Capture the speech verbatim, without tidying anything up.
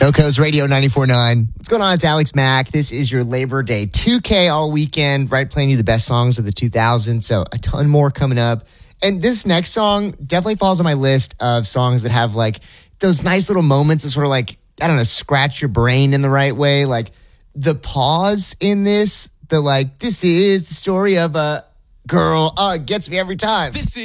Coco's Radio ninety-four point nine. What's going on? It's Alex Mack. This is your Labor Day two K all weekend, right? Playing you the best songs of the two thousands. So a ton more coming up. And this next song definitely falls on my list of songs that have like those nice little moments that sort of like, I don't know, scratch your brain in the right way. Like the pause in this, the like, this is the story of a girl. Oh, it gets me every time. This is